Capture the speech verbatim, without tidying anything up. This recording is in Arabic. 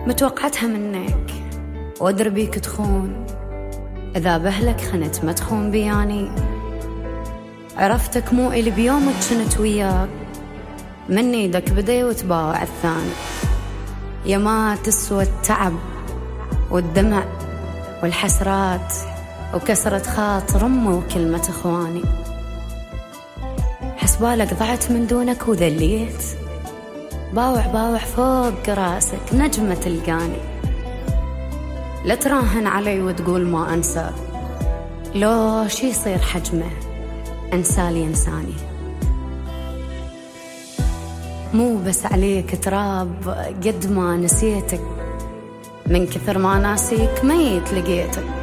متوقعتها منك وادري بيك تخون، إذا بهلك خنت ما تخون بياني. عرفتك مو إلي بيومك كنت وياك، من ايدك بدي وتباوع الثاني. يا ما تسوى التعب والدمع والحسرات وكسرة خاطر أمي وكلمة إخواني. حسبالك ضعت من دونك وذليت، باوع باوع فوق راسك نجمة تلقاني. لا تراهن علي وتقول ما أنسى، لو شي يصير حجمه أنسالي إنساني. مو بس عليك تراب قد ما نسيتك، من كثر ما ناسيك ميت لقيتك.